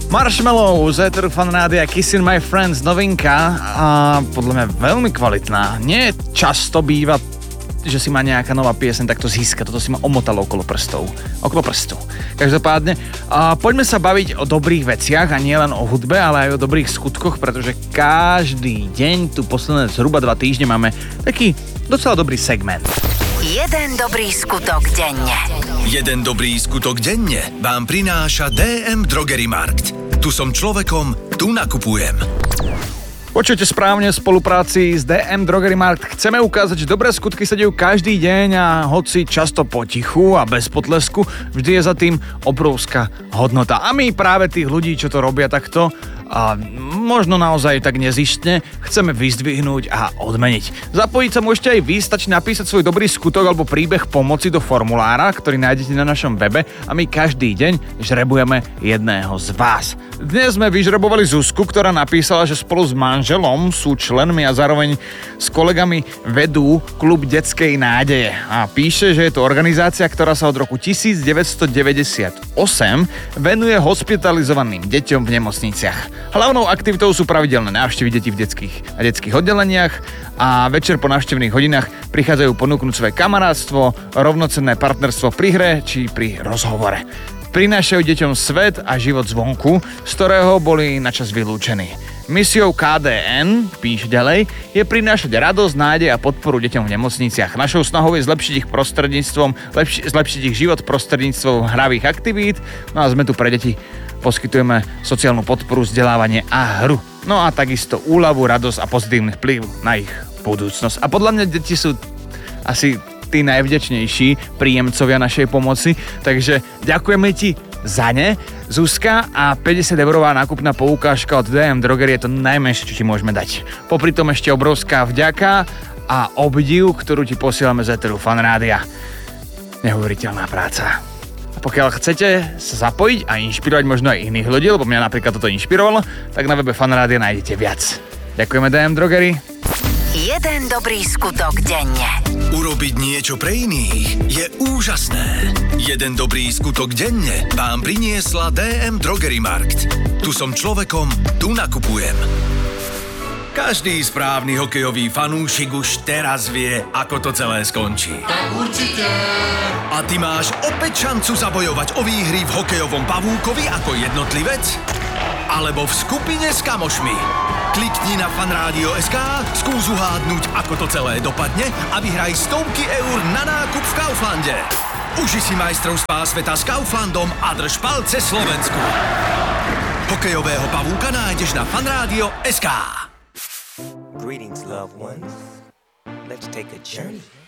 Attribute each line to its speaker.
Speaker 1: Marshmallow z Eteru Fan Rádia Kissing My Friends, novinka a podľa mňa veľmi kvalitná. Nie často býva, že si má nejaká nová pieseň takto získa. Toto si ma omotalo okolo prstov. Každopádne, poďme sa baviť o dobrých veciach a nie len o hudbe, ale aj o dobrých skutkoch, pretože každý deň, tu posledné zhruba 2 týždne máme taký docela dobrý segment.
Speaker 2: Jeden dobrý skutok denne.
Speaker 3: Jeden dobrý skutok denne vám prináša DM Drogery Markt. Tu som človekom, tu nakupujem.
Speaker 1: Počujete správne, v spolupráci s DM Drogery Markt chceme ukázať, že dobré skutky sa dejú každý deň a hoci často potichu a bez potlesku, vždy je za tým obrovská hodnota. A my práve tých ľudí, čo to robia takto, a možno naozaj tak nezištne, chceme vyzdvihnúť a odmeniť. Zapojiť sa môžete aj vy, stačí napísať svoj dobrý skutok alebo príbeh pomoci do formulára, ktorý nájdete na našom webe a my každý deň žrebujeme jedného z vás. Dnes sme vyžrebovali Zuzku, ktorá napísala, že spolu s manželom sú členmi a zároveň s kolegami vedú klub detskej nádeje. A píše, že je to organizácia, ktorá sa od roku 1998 venuje hospitalizovaným deťom v nemocniciach. Hlavnou aktivitou sú pravidelné návštevy detí v detských oddeleniach a večer po návštevných hodinách prichádzajú ponúknuť svoje kamarátstvo, rovnocenné partnerstvo pri hre či pri rozhovore. Prinášajú deťom svet a život zvonku, z ktorého boli načas vylúčení. Misiou KDN, píše ďalej, je prinášať radosť, nádej a podporu deťom v nemocniciach. Našou snahou je zlepšiť ich život prostredníctvom hravých aktivít, no a sme tu pre deti. Poskytujeme sociálnu podporu, vzdelávanie a hru. No a takisto úľavu, radosť a pozitívny vplyv na ich budúcnosť. A podľa mňa deti sú asi tí najvďačnejší príjemcovia našej pomoci, takže ďakujeme ti za ne, Zuzka, a 50-eurová nákupná poukážka od DM Drogery je to najmenšie, čo ti môžeme dať. Popri tom ešte obrovská vďaka a obdiv, ktorú ti posielame z Eteru Fan Rádia. Neuveriteľná práca. A pokiaľ chcete sa zapojiť a inšpirovať možno aj iných ľudí, lebo mňa napríklad toto inšpirovalo, tak na webe Fan Rádia nájdete viac. Ďakujeme DM Drogery.
Speaker 2: Jeden dobrý skutok denne.
Speaker 3: Urobiť niečo pre iných je úžasné. Jeden dobrý skutok denne vám priniesla DM Drogery Markt. Tu som človekom, tu nakupujem. Každý správny hokejový fanúšik už teraz vie, ako to celé skončí.
Speaker 4: Tak určite.
Speaker 3: A ty máš opäť šancu zabojovať o výhry v hokejovom pavúkovi ako jednotlivec alebo v skupine s kamošmi. Klikni na fanradio.sk, skús uhádnuť, ako to celé dopadne a vyhraj stovky eur na nákup v Kauflande. Uži si majstrovstvá sveta s Kauflandom a drž palce Slovensku. Hokejového pavúka nájdeš na fanradio.sk.
Speaker 5: Greetings, loved ones. Let's take a journey.